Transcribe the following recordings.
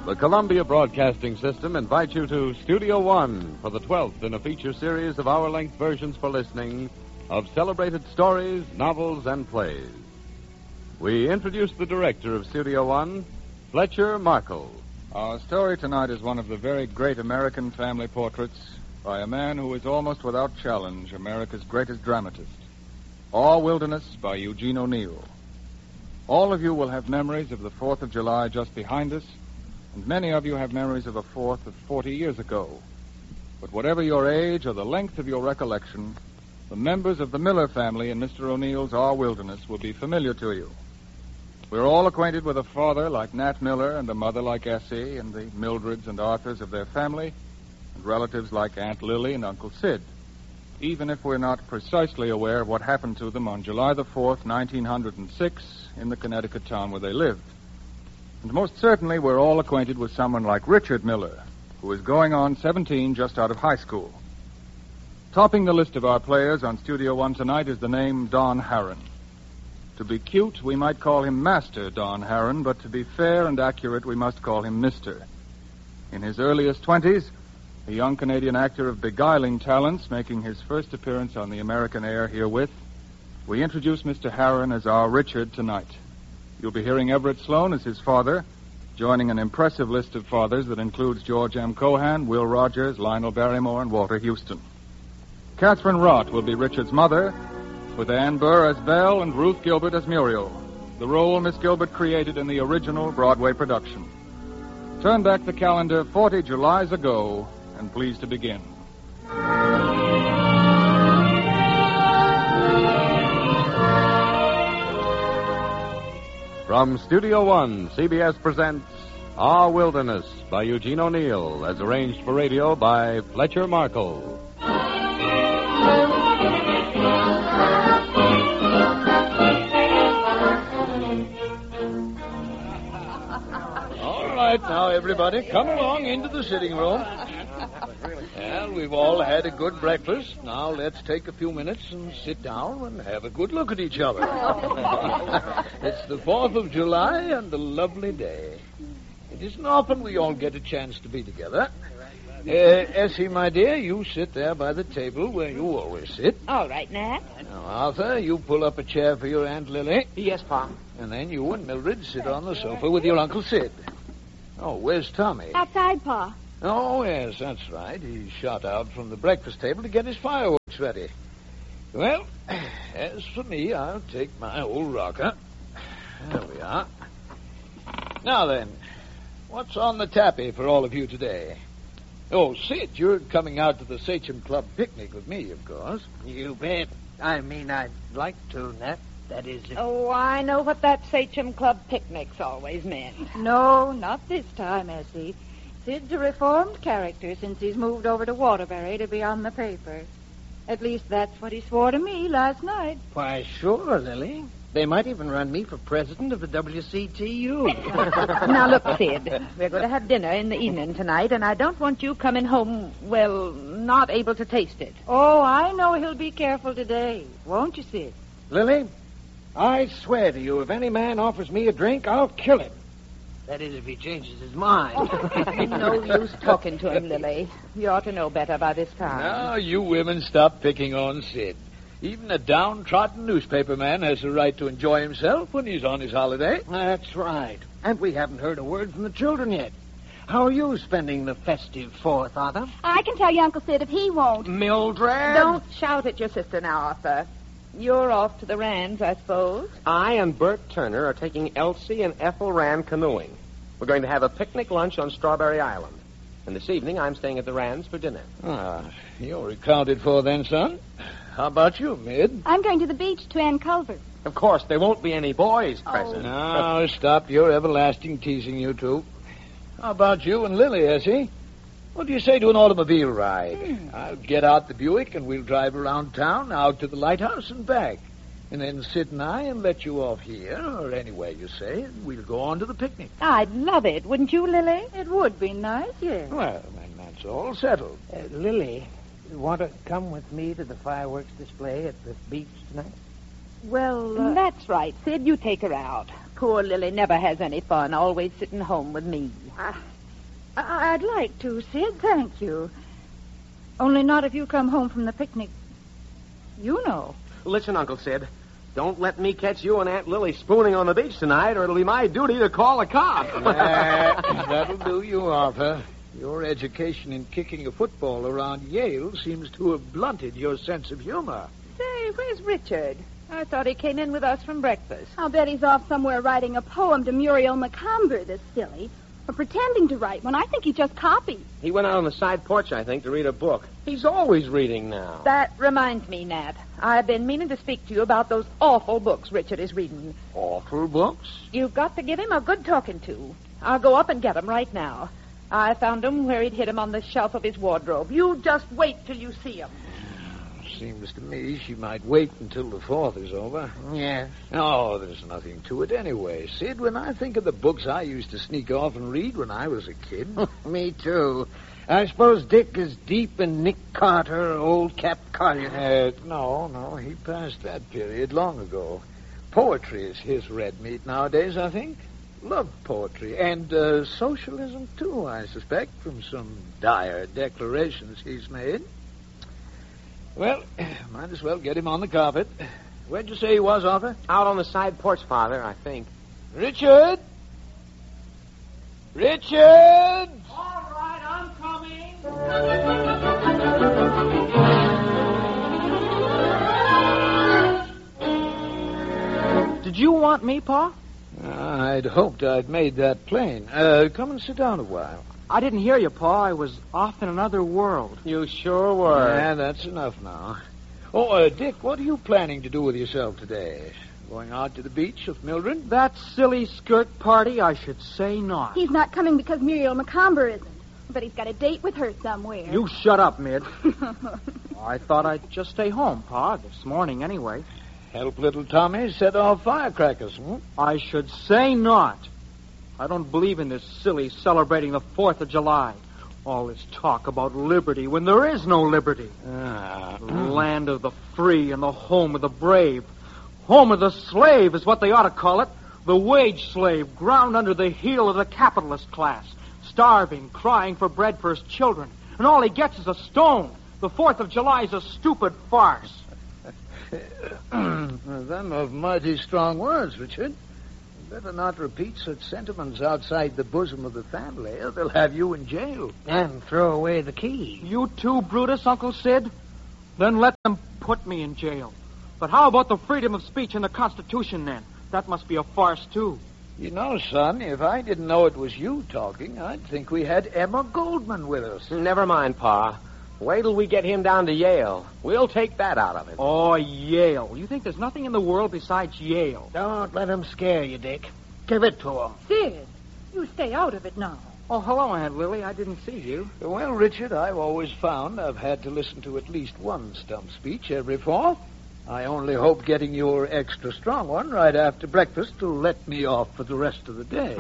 The Columbia Broadcasting System invites you to Studio One for the 12th in a feature series of hour-length versions for listening of celebrated stories, novels, and plays. We introduce the director of Studio One, Fletcher Markle. Our story tonight is one of the very great American family portraits by a man who is almost without challenge America's greatest dramatist. Our Wilderness by Eugene O'Neill. All of you will have memories of the 4th of July just behind us, and many of you have memories of a 4th of 40 years ago. But whatever your age or the length of your recollection, the members of the Miller family in Mr. O'Neill's Our Wilderness will be familiar to you. We're all acquainted with a father like Nat Miller and a mother like Essie and the Mildreds and Arthurs of their family, and relatives like Aunt Lily and Uncle Sid, even if we're not precisely aware of what happened to them on July the 4th, 1906, in the Connecticut town where they lived. And most certainly we're all acquainted with someone like Richard Miller, who is going on 17 just out of high school. Topping the list of our players on Studio One tonight is the name Don Harron. To be cute, we might call him Master Don Harron, but to be fair and accurate, we must call him Mr. In his earliest 20s, a young Canadian actor of beguiling talents making his first appearance on the American air herewith, we introduce Mr. Harron as our Richard tonight. You'll be hearing Everett Sloane as his father, joining an impressive list of fathers that includes George M. Cohan, Will Rogers, Lionel Barrymore, and Walter Houston. Catherine Rott will be Richard's mother, with Ann Burr as Belle and Ruth Gilbert as Muriel, the role Miss Gilbert created in the original Broadway production. Turn back the calendar 40 Julys ago, and please to begin. From Studio One, CBS presents Our Wilderness by Eugene O'Neill, as arranged for radio by Fletcher Markle. All right, now, everybody, come along into the sitting room. Well, we've all had a good breakfast. Now let's take a few minutes and sit down and have a good look at each other. It's the 4th of July and a lovely day. It isn't often we all get a chance to be together. Essie, my dear, you sit there by the table where you always sit. All right, Nat. Now, Arthur, you pull up a chair for your Aunt Lily. Yes, Pa. And then you and Mildred sit on the sofa with your Uncle Sid. Oh, where's Tommy? Outside, Pa. Oh, yes, that's right. He shot out from the breakfast table to get his fireworks ready. Well, as for me, I'll take my old rocker. There we are. Now then, what's on the tappy for all of you today? Oh, Sid, you're coming out to the Sachem Club picnic with me, of course. You bet. I mean, I'd like to, Nat. That is, if... Oh, I know what that Sachem Club picnic's always meant. No, not this time, Essie. Sid's a reformed character since he's moved over to Waterbury to be on the paper. At least that's what he swore to me last night. Why, sure, Lily. They might even run me for president of the WCTU. Now, look, Sid, we're going to have dinner in the evening tonight, and I don't want you coming home, well, not able to taste it. Oh, I know he'll be careful today. Won't you, Sid? Lily, I swear to you, if any man offers me a drink, I'll kill him. That is, if he changes his mind. No use talking to him, Lily. You ought to know better by this time. Now, you women stop picking on Sid. Even a downtrodden newspaper man has a right to enjoy himself when he's on his holiday. That's right. And we haven't heard a word from the children yet. How are you spending the festive 4th, Arthur? I can tell you, Uncle Sid, if he won't. Mildred? Don't shout at your sister now, Arthur. You're off to the Rands, I suppose. I and Bert Turner are taking Elsie and Ethel Rand canoeing. We're going to have a picnic lunch on Strawberry Island. And this evening, I'm staying at the Rands for dinner. Ah, you're accounted for then, son. How about you, Mid? I'm going to the beach to Ann Culver. Of course, there won't be any boys present. Now, stop your everlasting teasing, you two. How about you and Lily, Essie? What do you say to an automobile ride? I'll get out the Buick and we'll drive around town, out to the lighthouse and back. And then Sid and I and let you off here, or anywhere you say, and we'll go on to the picnic. I'd love it, wouldn't you, Lily? It would be nice, yes. Well, then that's all settled. Lily, you want to come with me to the fireworks display at the beach tonight? Well, That's right, Sid. You take her out. Poor Lily never has any fun, always sitting home with me. I'd like to, Sid. Thank you. Only not if you come home from the picnic. You know. Listen, Uncle Sid. Don't let me catch you and Aunt Lily spooning on the beach tonight, or it'll be my duty to call the cops. That'll do you, Arthur. Your education in kicking a football around Yale seems to have blunted your sense of humor. Say, where's Richard? I thought he came in with us from breakfast. I'll bet he's off somewhere writing a poem to Muriel Macomber, this silly. Or pretending to write one. I think he just copied. He went out on the side porch, I think, to read a book. He's always reading now. That reminds me, Nat. I've been meaning to speak to you about those awful books Richard is reading. Awful books? You've got to give him a good talking to. I'll go up and get 'em right now. I found 'em where he'd hid 'em on the shelf of his wardrobe. You just wait till you see 'em. Seems to me she might wait until the 4th is over. Yes. Oh, there's nothing to it anyway. Sid, when I think of the books I used to sneak off and read when I was a kid. Me too. I suppose Dick is deep in Nick Carter or old Cap Collier. No, he passed that period long ago. Poetry is his red meat nowadays, I think. Love poetry. And socialism, too, I suspect, from some dire declarations he's made. Well, might as well get him on the carpet. Where'd you say he was, Arthur? Out on the side porch, Father, I think. Richard? Richard! All right, I'm coming. Did you want me, Pa? I'd hoped I'd made that plain. Come and sit down a while. I didn't hear you, Pa. I was off in another world. You sure were. Yeah, that's enough now. Oh, Dick, what are you planning to do with yourself today? Going out to the beach with Mildred? That silly skirt party, I should say not. He's not coming because Muriel Macomber isn't. But he's got a date with her somewhere. You shut up, Mid. I thought I'd just stay home, Pa, this morning anyway. Help little Tommy set off firecrackers, hmm? I should say not. I don't believe in this silly celebrating the 4th of July. All this talk about liberty when there is no liberty. The land of the free and the home of the brave. Home of the slave is what they ought to call it. The wage slave ground under the heel of the capitalist class. Starving, crying for bread for his children. And all he gets is a stone. The 4th of July is a stupid farce. Them are mighty strong words, Richard. Better not repeat such sentiments outside the bosom of the family, or they'll have you in jail. And throw away the key. You too, Brutus, Uncle Sid? Then let them put me in jail. But how about the freedom of speech in the Constitution, then? That must be a farce, too. You know, son, if I didn't know it was you talking, I'd think we had Emma Goldman with us. Never mind, Pa. Wait till we get him down to Yale. We'll take that out of him. Oh, Yale. You think there's nothing in the world besides Yale? Don't let him scare you, Dick. Give it to him. Sid, you stay out of it now. Oh, hello, Aunt Lily. I didn't see you. Well, Richard, I've always found I've had to listen to at least one stump speech every 4th. I only hope getting your extra strong one right after breakfast will let me off for the rest of the day.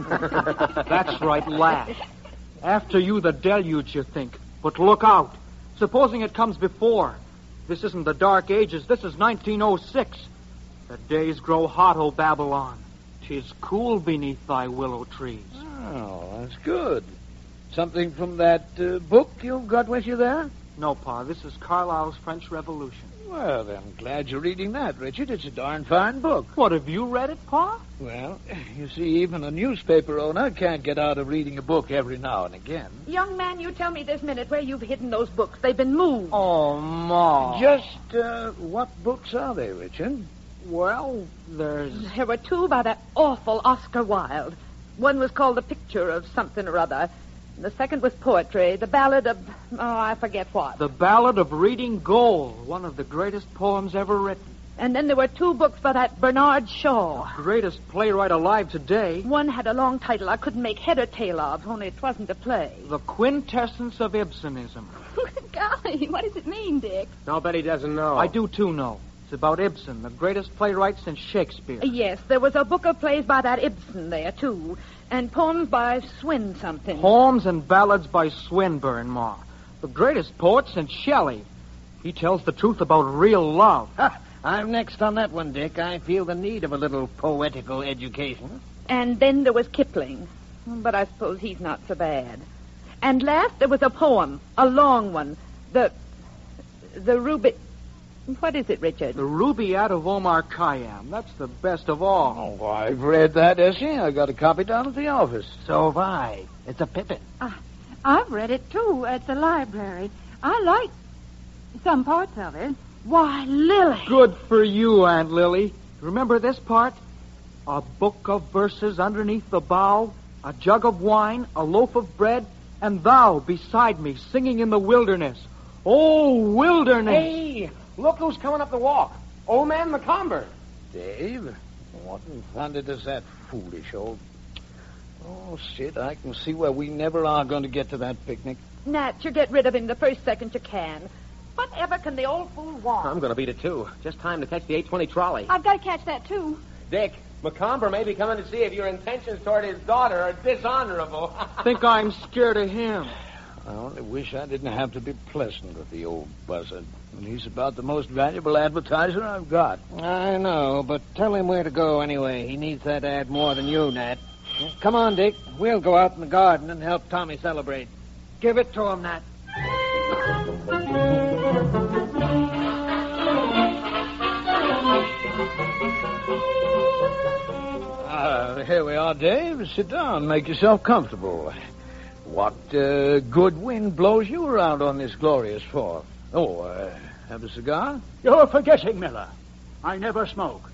That's right, lad. After you, the deluge, you think. But look out. Supposing it comes before. This isn't the Dark Ages. This is 1906. The days grow hot, O Babylon. 'Tis cool beneath thy willow trees. Oh, that's good. Something from that book you've got with you there? No, Pa. This is Carlyle's French Revolution. Well, I'm glad you're reading that, Richard. It's a darn fine book. What, have you read it, Pa? Well, you see, even a newspaper owner can't get out of reading a book every now and again. Young man, you tell me this minute where you've hidden those books. They've been moved. Oh, Ma. Just what books are they, Richard? Well, There were 2 by that awful Oscar Wilde. One was called The Picture of Something or Other. The second was poetry, the ballad of, I forget what. The Ballad of Reading Gold, one of the greatest poems ever written. And then there were 2 books by that Bernard Shaw. The greatest playwright alive today. One had a long title I couldn't make head or tail of, only it wasn't a play. The Quintessence of Ibsenism. Golly, what does it mean, Dick? I'll bet he doesn't know. I do, too, know. It's about Ibsen, the greatest playwright since Shakespeare. Yes, there was a book of plays by that Ibsen there, too. And poems by Swin something. Poems and ballads by Swinburne, Ma. The greatest poet since Shelley. He tells the truth about real love. I'm next on that one, Dick. I feel the need of a little poetical education. And then there was Kipling. But I suppose he's not so bad. And last, there was a poem, a long one. The Ruby... What is it, Richard? The Rubaiyat of Omar Khayyam. That's the best of all. Oh, I've read that, Essie. I got a copy down at the office. So have I. It's a pippin. I've read it, too, at the library. I like some parts of it. Why, Lily. Good for you, Aunt Lily. Remember this part? A book of verses underneath the bough, a jug of wine, a loaf of bread, and thou beside me singing in the wilderness. Oh, wilderness! Hey, look who's coming up the walk. Old Man Macomber. Dave, what in thunder does that foolish old... Oh, Sid, I can see where we never are going to get to that picnic. Nat, you get rid of him the first second you can. Whatever can the old fool want? I'm going to beat it, too. Just time to catch the 8:20 trolley. I've got to catch that, too. Dick, Macomber may be coming to see if your intentions toward his daughter are dishonorable. Think I'm scared of him. I only wish I didn't have to be pleasant with the old buzzard. And he's about the most valuable advertiser I've got. I know, but tell him where to go anyway. He needs that ad more than you, Nat. Come on, Dick. We'll go out in the garden and help Tommy celebrate. Give it to him, Nat. Here we are, Dave. Sit down. Make yourself comfortable. What good wind blows you around on this glorious fall? Oh, have a cigar? You're forgetting, Miller. I never smoke.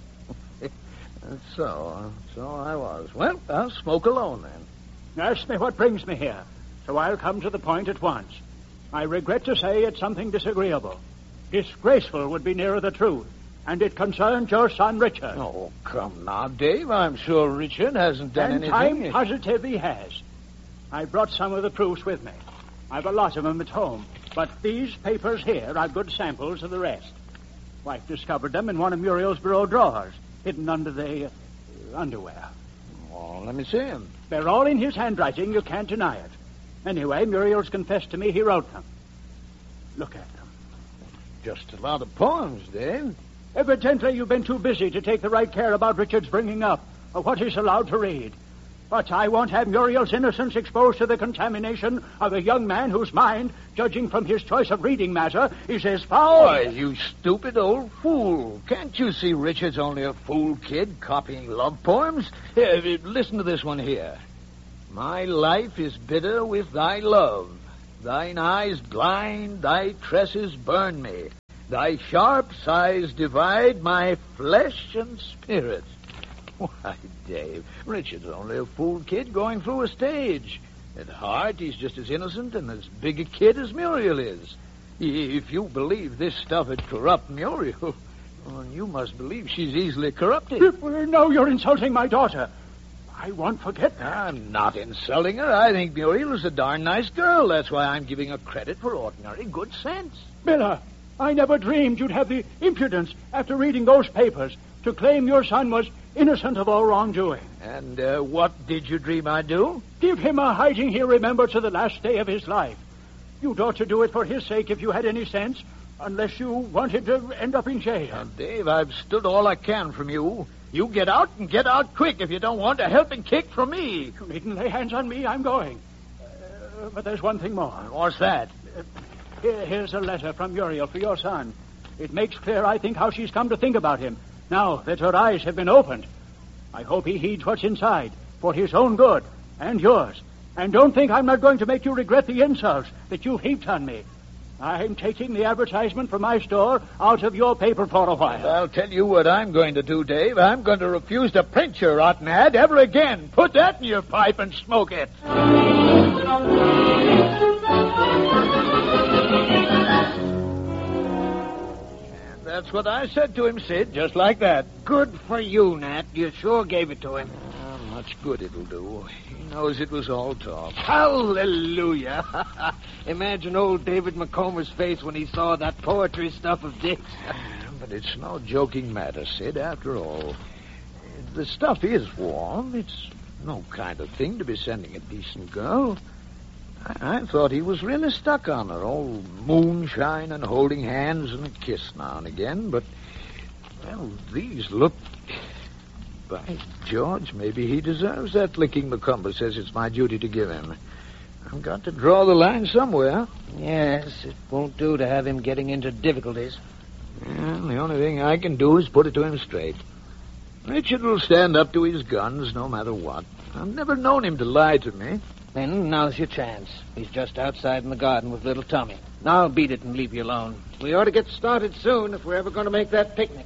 So I was. Well, I'll smoke alone, then. Ask me what brings me here, so I'll come to the point at once. I regret to say it's something disagreeable. Disgraceful would be nearer the truth, and it concerns your son, Richard. Oh, come now, Dave. I'm sure Richard hasn't done and anything. I'm positive he has. I brought some of the proofs with me. I've a lot of them at home, but these papers here are good samples of the rest. Wife discovered them in one of Muriel's bureau drawers, hidden under the underwear. Oh, let me see them. They're all in his handwriting. You can't deny it. Anyway, Muriel's confessed to me he wrote them. Look at them. Just a lot of poems, Dave. Evidently, you've been too busy to take the right care about Richard's bringing up or what he's allowed to read. But I won't have Muriel's innocence exposed to the contamination of a young man whose mind, judging from his choice of reading matter, is as foul... Why, you stupid old fool. Can't you see Richard's only a fool kid copying love poems? Here, listen to this one here. My life is bitter with thy love. Thine eyes blind, thy tresses burn me. Thy sharp sighs divide my flesh and spirit. Why, Dave, Richard's only a fool kid going through a stage. At heart, he's just as innocent and as big a kid as Muriel is. If you believe this stuff would corrupt Muriel, well, you must believe she's easily corrupted. No, you're insulting my daughter. I won't forget that. I'm not insulting her. I think Muriel is a darn nice girl. That's why I'm giving her credit for ordinary good sense. Miller, I never dreamed you'd have the impudence, after reading those papers, to claim your son was innocent of all wrongdoing. And what did you dream I'd do? Give him a hiding he'll remember to the last day of his life. You'd ought to do it for his sake if you had any sense, unless you wanted to end up in jail. And Dave, I've stood all I can from you. You get out and get out quick if you don't want a helping kick from me. You needn't lay hands on me. I'm going. But there's one thing more. What's that? Here's a letter from Muriel for your son. It makes clear, I think, how she's come to think about him, now that her eyes have been opened. I hope he heeds what's inside, for his own good and yours. And don't think I'm not going to make you regret the insults that you've heaped on me. I'm taking the advertisement from my store out of your paper for a while. I'll tell you what I'm going to do, Dave. I'm going to refuse to print your rotten ad ever again. Put that in your pipe and smoke it. And that's what I said to him, Sid, just like that. Good for you, Nat. You sure gave it to him. How much good it'll do. He knows it was all talk. Hallelujah. Imagine old David Macomber's face when he saw that poetry stuff of Dick's. But it's no joking matter, Sid, after all. The stuff is warm. It's no kind of thing to be sending a decent girl. I thought he was really stuck on her, all moonshine and holding hands and a kiss now and again. But, well, these look By George, maybe he deserves that licking McCumber says it's my duty to give him. I've got to draw the line somewhere. Yes, it won't do to have him getting into difficulties. Well, the only thing I can do is put it to him straight. Richard will stand up to his guns no matter what. I've never known him to lie to me. Then now's your chance. He's just outside in the garden with little Tommy. Now beat it and leave you alone. We ought to get started soon if we're ever going to make that picnic.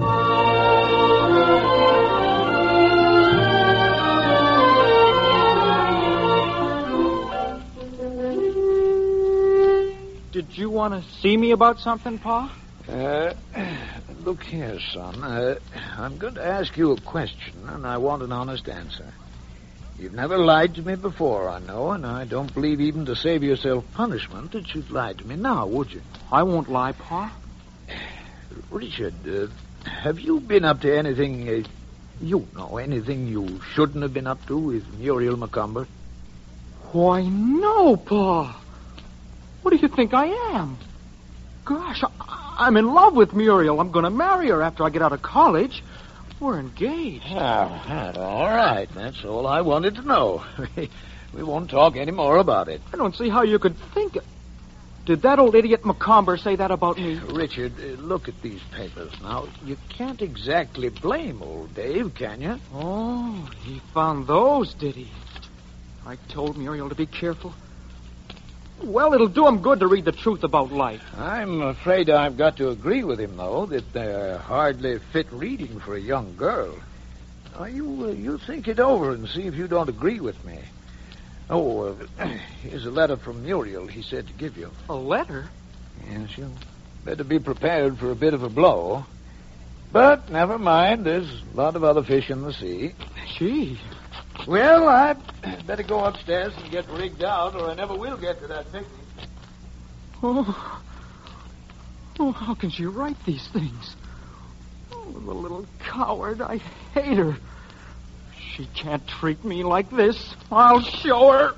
Did you want to see me about something, Pa? Look here, son. I'm going to ask you a question, and I want an honest answer. You've never lied to me before, I know, and I don't believe even to save yourself punishment that you'd lie to me now, would you? I won't lie, Pa. Richard, have you been up to anything, anything you shouldn't have been up to with Muriel McCumber? Why, no, Pa. What do you think I am? Gosh, I'm in love with Muriel. I'm going to marry her after I get out of college. We're engaged. All right. That's all I wanted to know. We won't talk any more about it. I don't see how you could think it. Did that old idiot McComber say that about me? Richard, look at these papers. Now, you can't exactly blame old Dave, can you? Oh, he found those, did he? I told Muriel to be careful. Well, it'll do him good to read the truth about life. I'm afraid I've got to agree with him, though, that they're hardly fit reading for a young girl. Now, you think it over and see if you don't agree with me. Oh, here's a letter from Muriel he said to give you. A letter? Yes, you better be prepared for a bit of a blow. But never mind, there's a lot of other fish in the sea. Gee. Well, I'd better go upstairs and get rigged out, or I never will get to that picnic. Oh, how can she write these things? Oh, the little coward. I hate her. She can't treat me like this. I'll show her.